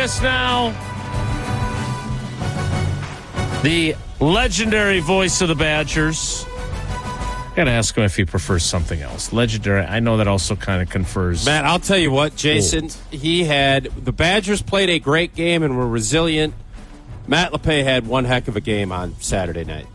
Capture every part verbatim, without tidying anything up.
us now, the legendary voice of the Badgers. I got to ask him if he prefers something else. Legendary, I know that also kind of confers. Matt, I'll tell you what, Jason, old. he had, the Badgers played a great game and were resilient. Matt LePay had one heck of a game on Saturday night.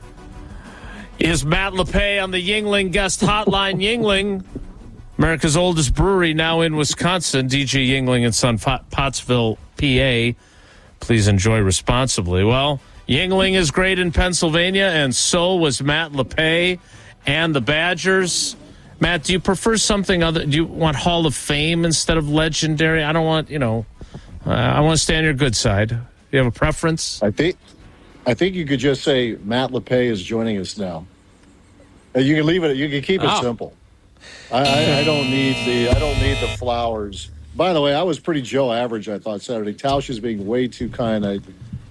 Is Matt LePay on the Yuengling guest hotline? Yuengling, America's oldest brewery, now in Wisconsin. D J Yuengling and Son, Pottsville, P A. Please enjoy responsibly. Well, Yuengling is great in Pennsylvania, and so was Matt LePay and the Badgers. Matt, do you prefer something other? Do you want Hall of Fame instead of legendary? I don't want, you know, uh, I want to stay on your good side. Do you have a preference? I think, I think you could just say Matt LePay is joining us now. You can leave it. You can keep it oh. simple. I, I, I don't need the. I don't need the flowers. By the way, I was pretty Joe average, I thought, Saturday. Tausch is being way too kind. I,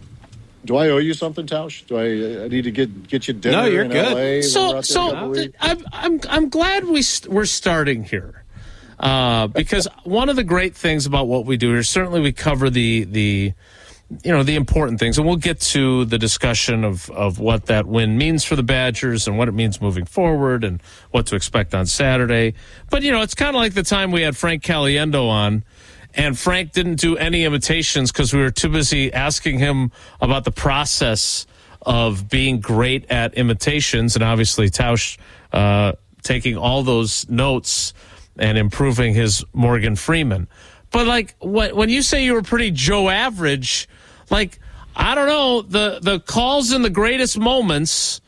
do I owe you something, Tausch? Do I, I need to get get you dinner? No, you're in good. L A so, so I'm I'm I'm glad we st- we're starting here, uh, because one of the great things about what we do here, certainly we cover the the. you know, the important things. And we'll get to the discussion of, of what that win means for the Badgers and what it means moving forward and what to expect on Saturday. But, you know, it's kind of like the time we had Frank Caliendo on, and Frank didn't do any imitations because we were too busy asking him about the process of being great at imitations. And obviously Tausch uh, taking all those notes and improving his Morgan Freeman. But, like, when you say you were pretty Joe average, like, I don't know, the, the calls in the greatest moments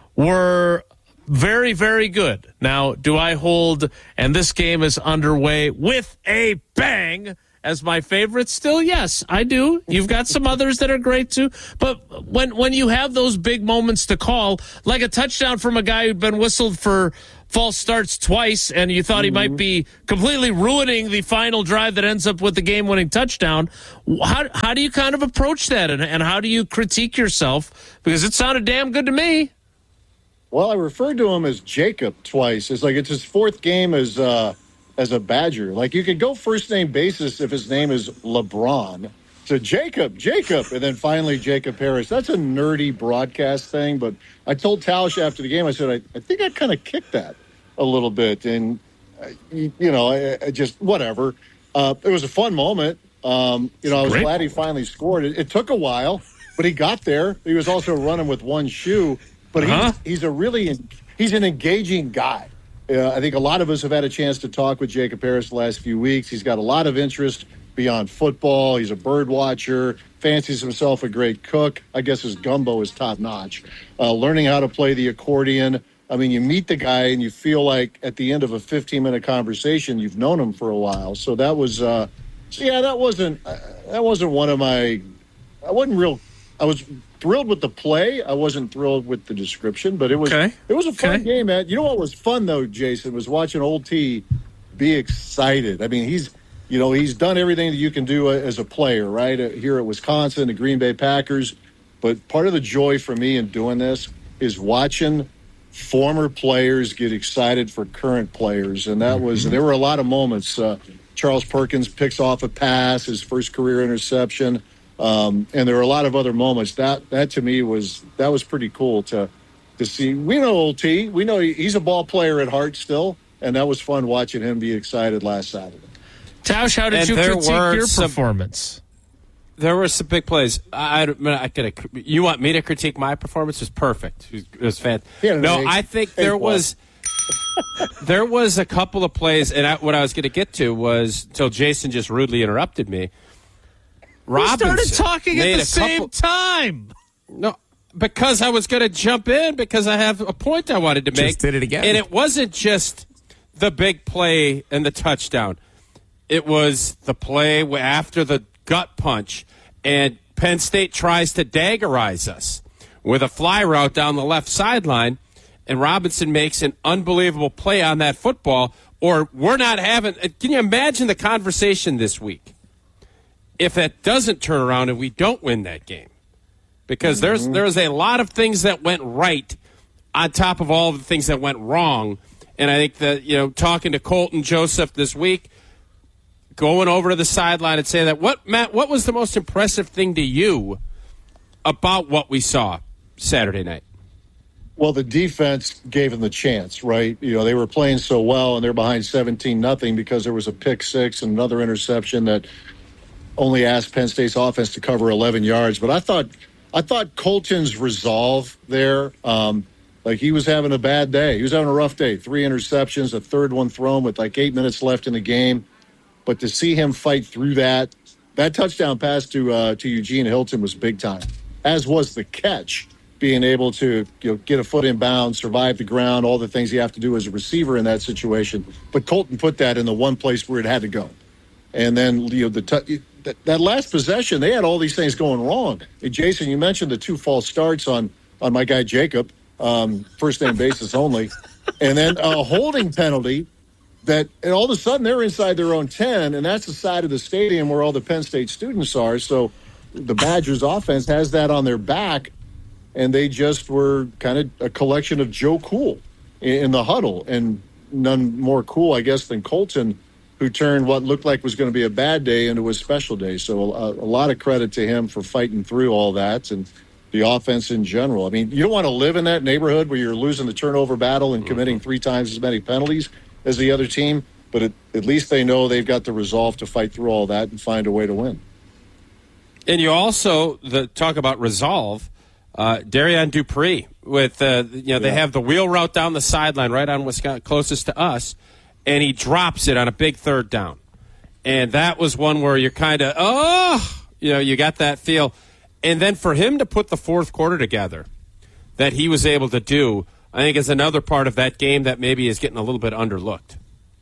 were very, very good. Now, do I hold, and this game is underway with a bang, as my favorite still? Yes, I do. You've got some others that are great, too. But when, when you have those big moments to call, like a touchdown from a guy who'd been whistled for false starts twice, and you thought he might be completely ruining the final drive that ends up with the game-winning touchdown. How how do you kind of approach that, and, and how do you critique yourself? Because it sounded damn good to me. Well, I referred to him as Jacob twice. It's like it's his fourth game as uh, as a Badger. Like, you could go first-name basis if his name is LeBron. So Jacob, Jacob, and then finally Jacob Harris. That's a nerdy broadcast thing, but I told Tausch after the game, I said, I, I think I kind of kicked that a little bit. And, uh, you, you know, I, I just, whatever. Uh, it was a fun moment. Um, you know, I was Great. glad he finally scored. It, it took a while, but he got there. He was also running with one shoe. But uh-huh. he's, he's a really, he's an engaging guy. Uh, I think a lot of us have had a chance to talk with Jacob Harris the last few weeks. He's got a lot of interest beyond football. He's a bird watcher, fancies himself a great cook. I guess his gumbo is top notch. Uh, learning how to play the accordion. I mean, you meet the guy and you feel like at the end of a fifteen minute conversation, you've known him for a while. So that was, uh, so yeah, that wasn't, uh, that wasn't one of my, I wasn't real, I was thrilled with the play. I wasn't thrilled with the description, but it was, okay. it was a fun okay. game, man. You know what was fun though, Jason, was watching Old T be excited. I mean, he's, You know, he's done everything that you can do as a player, right, here at Wisconsin, the Green Bay Packers. But part of the joy for me in doing this is watching former players get excited for current players. And that was, there were a lot of moments. Uh, Charles Perkins picks off a pass, his first career interception. Um, and there were a lot of other moments. That, that to me was, that was pretty cool to, to see. We know Old T. We know he's a ball player at heart still. And that was fun watching him be excited last Saturday. Tausch, how did and you critique your some, performance? There were some big plays. I, I, I could. You want me to critique my performance? It was perfect. It was, it was fantastic. No, I think there was there was a couple of plays, and I, what I was going to get to was until Jason just rudely interrupted me. Robinson we started talking at the same couple, time. No, because I was going to jump in because I have a point I wanted to make. Just did it again, and it wasn't just the big play and the touchdown. It was the play after the gut punch, and Penn State tries to daggerize us with a fly route down the left sideline, and Robinson makes an unbelievable play on that football, or we're not having – can you imagine the conversation this week if that doesn't turn around and we don't win that game? Because there's mm-hmm. there's a lot of things that went right on top of all the things that went wrong, and I think that, you know, talking to Colton Joseph this week – going over to the sideline and saying that. What, Matt, what was the most impressive thing to you about what we saw Saturday night? Well, the defense gave them the chance, right? You know, they were playing so well, and they're behind seventeen nothing because there was a pick six and another interception that only asked Penn State's offense to cover eleven yards. But I thought I thought Colton's resolve there, um, like he was having a bad day. He was having a rough day. Three interceptions, a third one thrown with like eight minutes left in the game. But to see him fight through that, that touchdown pass to uh, to Eugene Hilton was big time, as was the catch. Being able to you know, get a foot in bounds, survive the ground, all the things you have to do as a receiver in that situation. But Colton put that in the one place where it had to go. And then you know the t- that, that last possession, they had all these things going wrong. Hey, Jason, you mentioned the two false starts on, on my guy Jacob, um, first name basis only. And then a holding penalty that and all of a sudden they're inside their own ten, and that's the side of the stadium where all the Penn State students are. So the Badgers offense has that on their back. And they just were kind of a collection of Joe Cool in, in the huddle, and none more cool, I guess, than Colton, who turned what looked like was going to be a bad day into a special day. So a, a lot of credit to him for fighting through all that and the offense in general. I mean, you don't want to live in that neighborhood where you're losing the turnover battle and committing three times as many penalties as the other team, but at, at least they know they've got the resolve to fight through all that and find a way to win. And you also the, talk about resolve. Uh, Darian Dupree with uh, you know they have the wheel route down the sideline right on Wisconsin, closest to us, and he drops it on a big third down, and that was one where you're kind of oh you know you got that feel, and then for him to put the fourth quarter together, that he was able to do, I think is another part of that game that maybe is getting a little bit underlooked.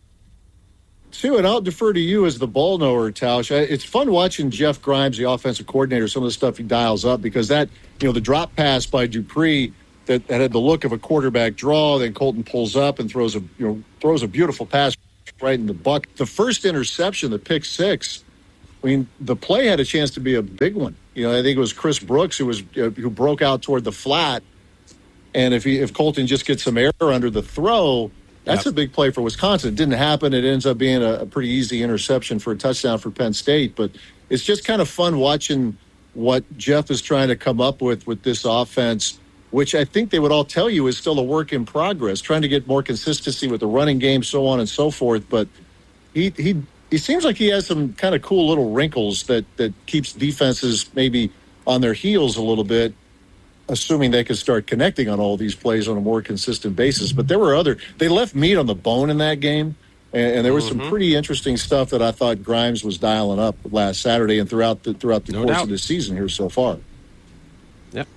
Too, and I'll defer to you as the ball knower, Tausch. It's fun watching Jeff Grimes, the offensive coordinator, some of the stuff he dials up, because that, you know, the drop pass by Dupree that, that had the look of a quarterback draw, then Colton pulls up and throws a, you know, throws a beautiful pass right in the buck. The first interception, the pick six, I mean, the play had a chance to be a big one. You know, I think it was Chris Brooks who was uh, who broke out toward the flat, and if he if Colton just gets some air under the throw. That's yep. a big play for Wisconsin. It didn't happen. It ends up being a, a pretty easy interception for a touchdown for Penn State. But it's just kind of fun watching what Jeff is trying to come up with with this offense, which I think they would all tell you is still a work in progress, trying to get more consistency with the running game, so on and so forth. But he he he seems like he has some kind of cool little wrinkles that, that keeps defenses maybe on their heels a little bit, assuming they could start connecting on all these plays on a more consistent basis. But there were other – they left meat on the bone in that game, and, and there was mm-hmm. some pretty interesting stuff that I thought Grimes was dialing up last Saturday and throughout the throughout the no course doubt. of the season here so far. Yep.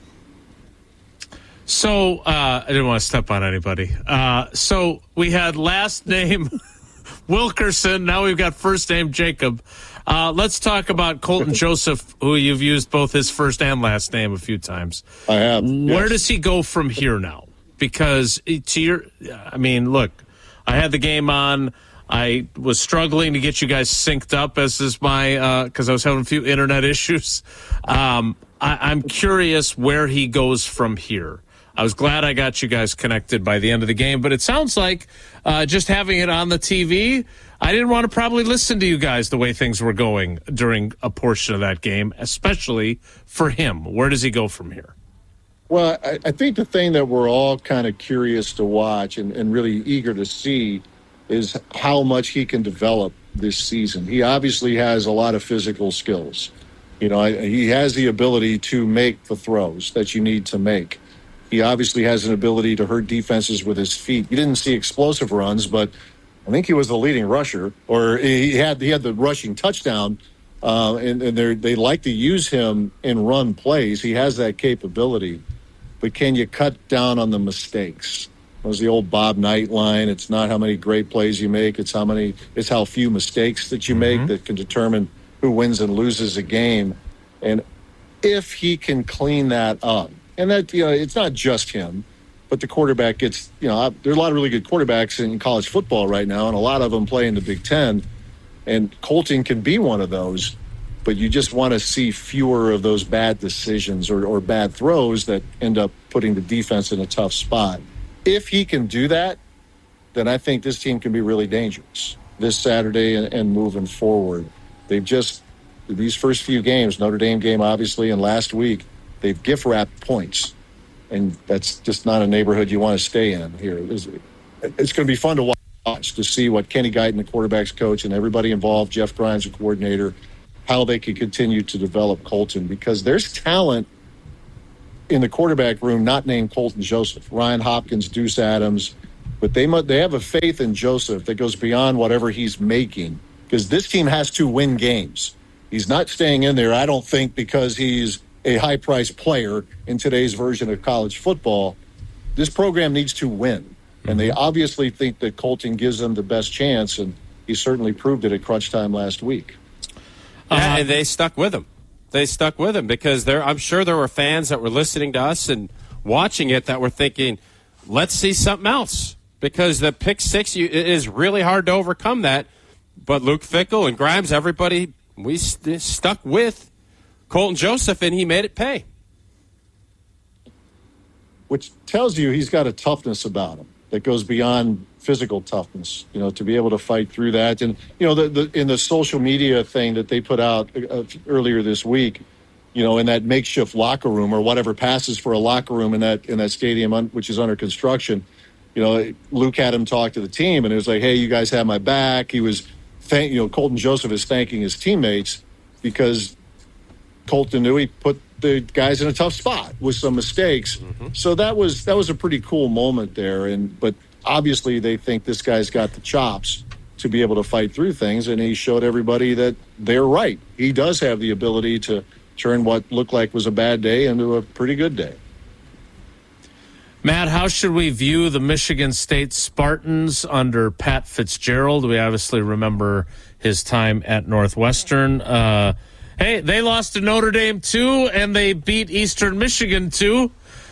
So uh, I didn't want to step on anybody. Uh, so we had last name Wilkerson. Now we've got first name Jacob. Uh, let's talk about Colton Joseph, who you've used both his first and last name a few times. I have. Where yes. does he go from here now? Because to your, I mean, look, I had the game on. I was struggling to get you guys synced up, as is my, because uh, I was having a few internet issues. Um, I, I'm curious where he goes from here. I was glad I got you guys connected by the end of the game, but it sounds like uh, just having it on the T V, I didn't want to probably listen to you guys the way things were going during a portion of that game, especially for him. Where does he go from here? Well, I, I think the thing that we're all kind of curious to watch and, and really eager to see is how much he can develop this season. He obviously has a lot of physical skills. You know, he has the ability to make the throws that you need to make. He obviously has an ability to hurt defenses with his feet. You didn't see explosive runs, but I think he was the leading rusher, or he had he had the rushing touchdown, uh, and, and they like to use him in run plays. He has that capability, but can you cut down on the mistakes? It was the old Bob Knight line. It's not how many great plays you make; it's how many, it's how few mistakes that you make mm-hmm. that can determine who wins and loses a game. And if he can clean that up. And that, you know, it's not just him, but the quarterback gets, you know, there's a lot of really good quarterbacks in college football right now, and a lot of them play in the Big Ten. And Colton can be one of those, but you just want to see fewer of those bad decisions or, or bad throws that end up putting the defense in a tough spot. If he can do that, then I think this team can be really dangerous. this Saturday and, and moving forward. They've just, these first few games, Notre Dame game obviously, and last week, they've gift-wrapped points. And that's just not a neighborhood you want to stay in here. It's, it's going to be fun to watch, to see what Kenny Guyton, the quarterback's coach, and everybody involved, Jeff Grimes, the coordinator, how they can continue to develop Colton, because there's talent in the quarterback room not named Colton Joseph. Ryan Hopkins, Deuce Adams, but they they have a faith in Joseph that goes beyond whatever he's making, because this team has to win games. He's not staying in there, I don't think, because he's a high-priced player in today's version of college football. This program needs to win, and they obviously think that Colton gives them the best chance, and he certainly proved it at crunch time last week. Yeah, and they stuck with him. They stuck with him because there. I'm sure there were fans that were listening to us and watching it that were thinking, let's see something else. Because the pick six you, it is really hard to overcome that. But Luke Fickell and Grimes, everybody, we st- stuck with Colton Joseph, and he made it pay. Which tells you he's got a toughness about him that goes beyond physical toughness, you know, to be able to fight through that. And, you know, the, the in the social media thing that they put out uh, earlier this week, you know, in that makeshift locker room or whatever passes for a locker room in that in that stadium, un, which is under construction, you know, Luke had him talk to the team, and it was like, hey, you guys have my back. He was, thank, you know, Colton Joseph is thanking his teammates because Colton knew he put the guys in a tough spot with some mistakes. Mm-hmm. So that was that was a pretty cool moment there. And but obviously they think this guy's got the chops to be able to fight through things, and he showed everybody that they're right. He does have the ability to turn what looked like was a bad day into a pretty good day. Matt, how should we view the Michigan State Spartans under Pat Fitzgerald? We obviously remember his time at Northwestern. Uh, hey, they lost to Notre Dame, too, and they beat Eastern Michigan, too.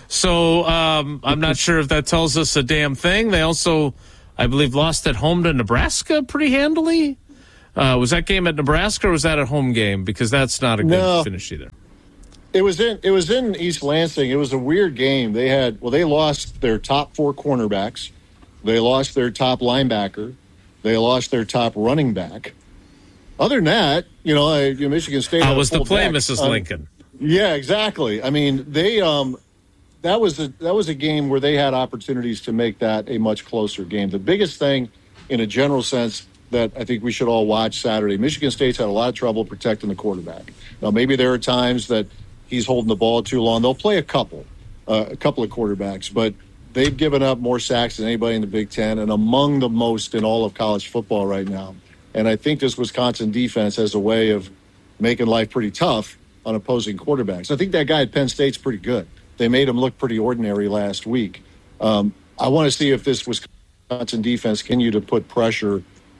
So um, I'm not sure if that tells us a damn thing. They also, I believe, lost at home to Nebraska pretty handily. Uh, was that game at Nebraska or was that a home game? Because that's not a good no. finish either. It was in it was in East Lansing. It was a weird game. They had well, they lost their top four cornerbacks. They lost their top linebacker. They lost their top running back. Other than that, you know, uh, Michigan State. How was the play, deck. Missus Um, Lincoln? Yeah, exactly. I mean, they um, that was a that was a game where they had opportunities to make that a much closer game. The biggest thing, in a general sense, that I think we should all watch Saturday. Michigan State's had a lot of trouble protecting the quarterback. Now, maybe there are times that he's holding the ball too long. They'll play a couple, uh, a couple of quarterbacks, but they've given up more sacks than anybody in the Big Ten and among the most in all of college football right now. And I think this Wisconsin defense has a way of making life pretty tough on opposing quarterbacks. I think that guy at Penn State's pretty good. They made him look pretty ordinary last week. Um, I want to see if this Wisconsin defense continue to put pressure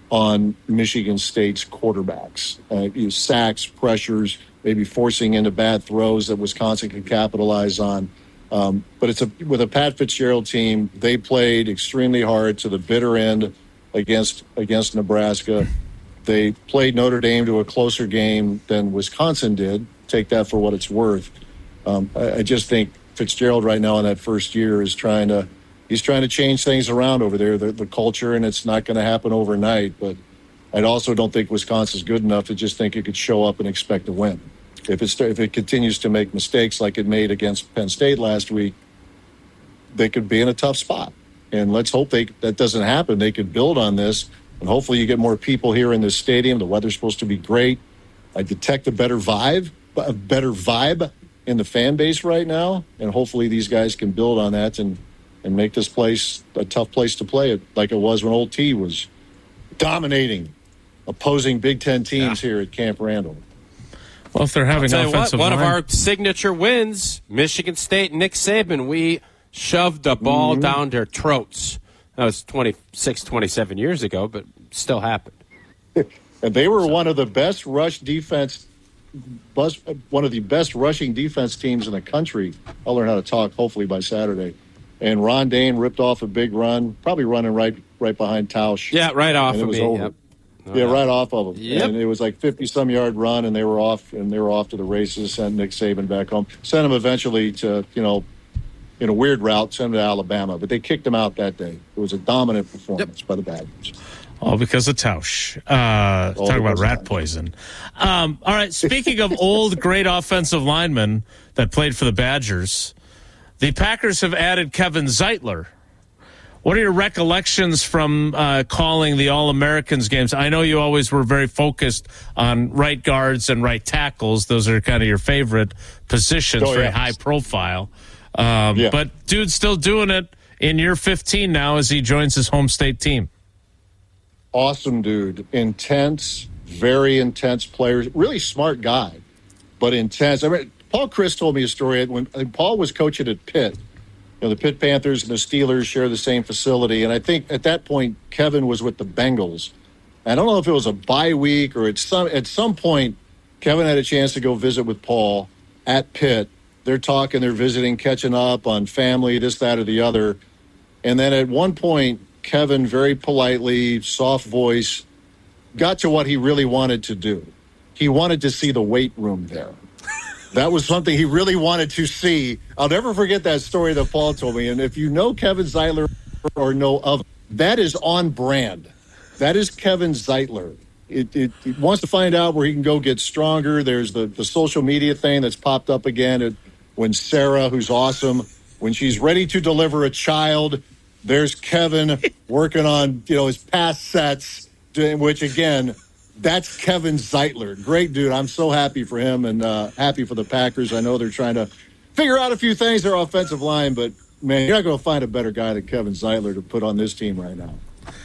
on Michigan State's quarterbacks. Uh, you know, sacks, pressures, maybe forcing into bad throws that Wisconsin can capitalize on. Um, but it's a with a Pat Fitzgerald team, they played extremely hard to the bitter end against against Nebraska. They played Notre Dame to a closer game than Wisconsin did. Take that for what it's worth. Um, I, I just think Fitzgerald right now in that first year is trying to he's trying to change things around over there, the, the culture, and it's not going to happen overnight. But I also don't think Wisconsin's good enough to just think it could show up and expect to win. If it if it continues to make mistakes like it made against Penn State last week, they could be in a tough spot. And let's hope they that doesn't happen. They could build on this, and hopefully you get more people here in this stadium. The weather's supposed to be great. I detect a better vibe, a better vibe in the fan base right now, and hopefully these guys can build on that and, and make this place a tough place to play, like it was when Old T was dominating opposing Big Ten teams yeah. here at Camp Randall. Well, if they're having offensive what, one line. of our signature wins, Michigan State, Nick Saban, we shoved the ball mm-hmm. down their throats. That was twenty-six, twenty-seven years ago, but still happened. And they were so. one of the best rush defense, bus, one of the best rushing defense teams in the country. I'll learn how to talk hopefully by Saturday. And Ron Dane ripped off a big run, probably running right right behind Tausch. Yeah, right off and of it was me. over. Yep. Yeah, right off of them. Yep. And it was like fifty-some yard run, and they were off, and they were off to the races. Sent Nick Saban back home. Sent him eventually to, you know, in a weird route, sent him to Alabama. But they kicked him out that day. It was a dominant performance yep. by the Badgers. All because of Tausch. Uh, talk about rat poison. Um, all right, speaking of old, great offensive linemen that played for the Badgers, the Packers have added Kevin Zeitler. What are your recollections from uh, calling the All-Americans games? I know you always were very focused on right guards and right tackles. Those are kind of your favorite positions, oh, very yeah. high profile. Um, yeah. But dude's still doing it in year fifteen now as he joins his home state team. Awesome dude. Intense, very intense player. Really smart guy, but intense. I mean, Paul Chris told me a story when Paul was coaching at Pitt. You know, the Pitt Panthers and the Steelers share the same facility. And I think at that point, Kevin was with the Bengals. I don't know if it was a bye week or at some, at some point, Kevin had a chance to go visit with Paul at Pitt. They're talking, they're visiting, catching up on family, this, that, or the other. And then at one point, Kevin, very politely, soft voice, got to what he really wanted to do. He wanted to see the weight room there. That was something he really wanted to see. I'll never forget that story that Paul told me. And if you know Kevin Zeitler or know of, that is on brand. That is Kevin Zeitler. It, it, it wants to find out where he can go get stronger. There's the, the social media thing that's popped up again. It, when Sarah, who's awesome, when she's ready to deliver a child, there's Kevin working on, you know, his past sets, which, again, that's Kevin Zeitler. Great dude. I'm so happy for him and uh, happy for the Packers. I know they're trying to figure out a few things, their offensive line, but, man, you're not going to find a better guy than Kevin Zeitler to put on this team right now.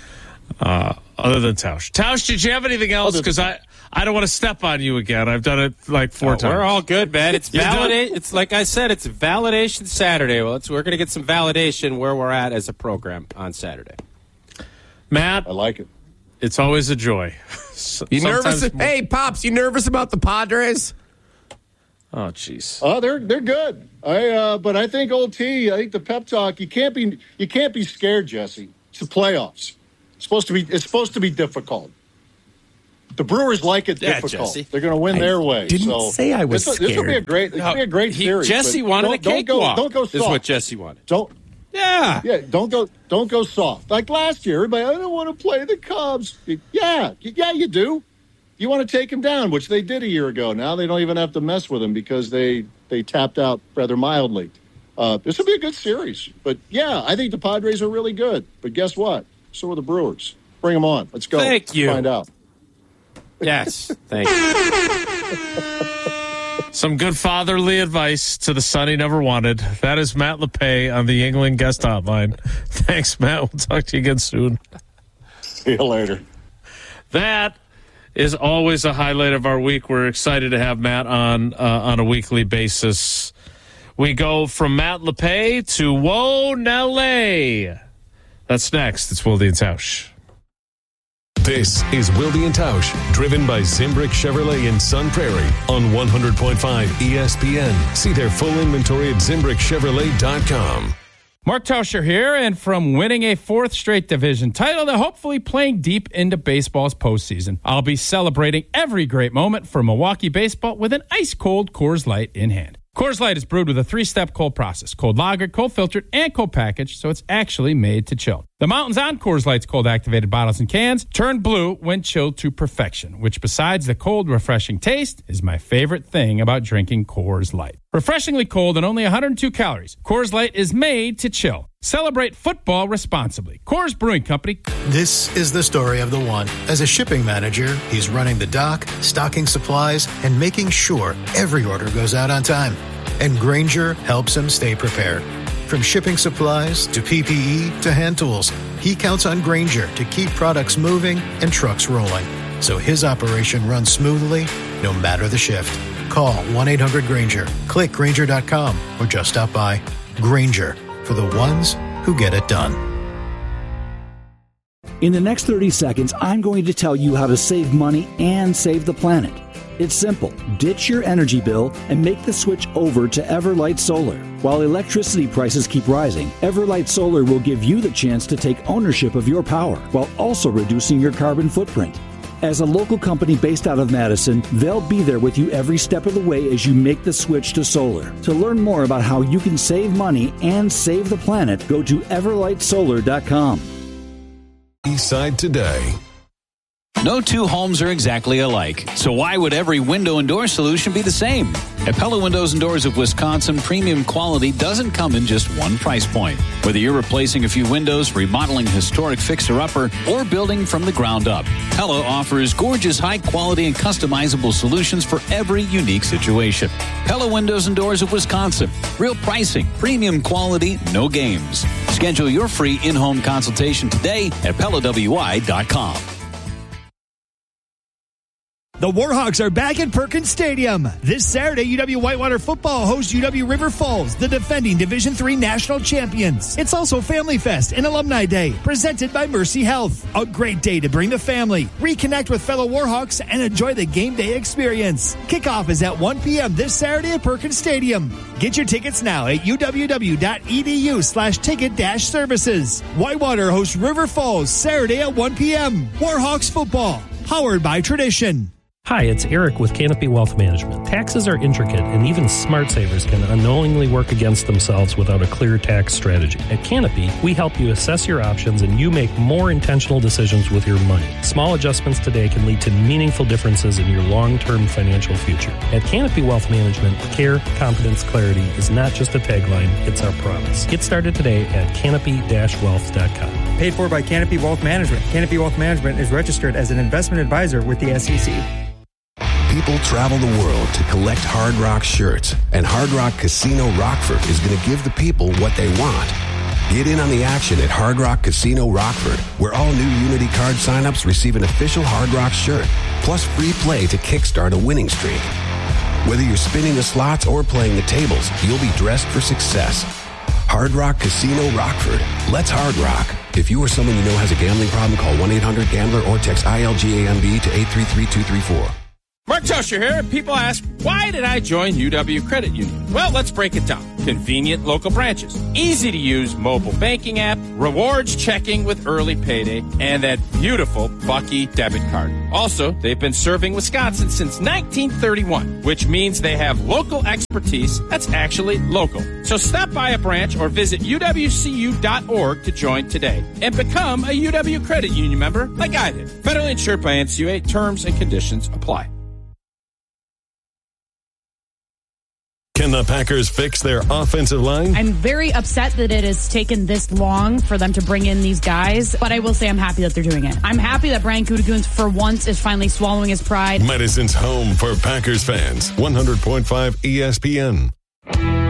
Uh, other than Tausch. Tausch, did you have anything else? Because I, I don't want to step on you again. I've done it like four oh, times. We're all good, man. It's validate. It's like I said, it's validation Saturday. Well, it's, we're going to get some validation where we're at as a program on Saturday. Matt, I like it. It's always a joy. You nervous? More- hey, Pops, you nervous about the Padres? Oh, jeez. Oh, they're they're good. I uh, but I think old T. I think the pep talk. You can't be you can't be scared, Jesse. It's the playoffs. It's supposed to be. It's supposed to be difficult. The Brewers like it yeah, difficult. Jesse. They're going to win I their way. Didn't so say I was this, scared. This will be a great. This will be a great he, series. Jesse wanted a cakewalk. Don't go. Don't go soft. This is what Jesse wanted. Don't. Yeah. Yeah. Don't go. Don't go soft. Like last year, everybody. I don't want to play the Cubs. Yeah. Yeah. You do. You want to take them down, which they did a year ago. Now they don't even have to mess with them because they they tapped out rather mildly. Uh, this will be a good series. But yeah, I think the Padres are really good. But guess what? So are the Brewers. Bring them on. Let's go. Thank Let's you. Find out. Yes. Thank you. Some good fatherly advice to the son he never wanted. That is Matt LePay on the England guest hotline. Thanks, Matt. We'll talk to you again soon. See you later. That is always a highlight of our week. We're excited to have Matt on uh, on a weekly basis. We go from Matt LePay to Whoa Nelly. That's next. It's Wilde and Tausch. This is Wilde and Tausch, driven by Zimbrick Chevrolet in Sun Prairie on one hundred point five E S P N. See their full inventory at zimbrick chevrolet dot com. Mark Tauscher here, and from winning a fourth straight division title to hopefully playing deep into baseball's postseason, I'll be celebrating every great moment for Milwaukee baseball with an ice-cold Coors Light in hand. Coors Light is brewed with a three-step cold process, cold lagered, cold filtered, and cold packaged, so it's actually made to chill. The mountains on Coors Light's cold-activated bottles and cans turn blue when chilled to perfection, which besides the cold, refreshing taste, is my favorite thing about drinking Coors Light. Refreshingly cold and only one hundred two calories, Coors Light is made to chill. Celebrate football responsibly. Coors Brewing Company. This is the story of the one. As a shipping manager, he's running the dock, stocking supplies, and making sure every order goes out on time. And Grainger helps him stay prepared. From shipping supplies to P P E to hand tools, he counts on Grainger to keep products moving and trucks rolling, so his operation runs smoothly no matter the shift. Call one eight hundred Grainger, click Grainger dot com, or just stop by. Grainger, for the ones who get it done. In the next thirty seconds, I'm going to tell you how to save money and save the planet. It's simple. Ditch your energy bill and make the switch over to Everlight Solar. While electricity prices keep rising, Everlight Solar will give you the chance to take ownership of your power while also reducing your carbon footprint. As a local company based out of Madison, they'll be there with you every step of the way as you make the switch to solar. To learn more about how you can save money and save the planet, go to everlight solar dot com. Eastside Today. No two homes are exactly alike, so why would every window and door solution be the same? At Pella Windows and Doors of Wisconsin, premium quality doesn't come in just one price point. Whether you're replacing a few windows, remodeling a historic fixer-upper, or building from the ground up, Pella offers gorgeous, high-quality, and customizable solutions for every unique situation. Pella Windows and Doors of Wisconsin. Real pricing, premium quality, no games. Schedule your free in-home consultation today at Pella W I dot com. The Warhawks are back at Perkins Stadium. This Saturday, U W Whitewater football hosts U W River Falls, the defending Division three national champions. It's also Family Fest and Alumni Day, presented by Mercy Health. A great day to bring the family, reconnect with fellow Warhawks, and enjoy the game day experience. Kickoff is at one p.m. this Saturday at Perkins Stadium. Get your tickets now at uww.edu slash ticket dash services. Whitewater hosts River Falls Saturday at one p.m. Warhawks football, powered by Tradition. Hi, it's Eric with Canopy Wealth Management. Taxes are intricate, and even smart savers can unknowingly work against themselves without a clear tax strategy. At Canopy, we help you assess your options and you make more intentional decisions with your money. Small adjustments today can lead to meaningful differences in your long-term financial future. At Canopy Wealth Management, care, confidence, clarity is not just a tagline, it's our promise. Get started today at canopy dash wealth dot com. Paid for by Canopy Wealth Management. Canopy Wealth Management is registered as an investment advisor with the S E C. People travel the world to collect Hard Rock shirts, and Hard Rock Casino Rockford is going to give the people what they want. Get in on the action at Hard Rock Casino Rockford, where all new Unity card signups receive an official Hard Rock shirt, plus free play to kickstart a winning streak. Whether you're spinning the slots or playing the tables, you'll be dressed for success. Hard Rock Casino Rockford. Let's Hard Rock. If you or someone you know has a gambling problem, call one eight hundred gambler or text I L G A M B to eight three three two three four. Mark Tosher here. People ask, why did I join U W Credit Union? Well, let's break it down. Convenient local branches, easy to use mobile banking app, rewards checking with early payday, and that beautiful Bucky debit card. Also, they've been serving Wisconsin since nineteen thirty-one, which means they have local expertise that's actually local. So stop by a branch or visit U W C U dot org to join today and become a U W Credit Union member like I did. Federally insured by N C U A. Terms and conditions apply. Can the Packers fix their offensive line? I'm very upset that it has taken this long for them to bring in these guys, but I will say I'm happy that they're doing it. I'm happy that Brian Gutekunst, for once, is finally swallowing his pride. Medicine's home for Packers fans. one hundred point five E S P N.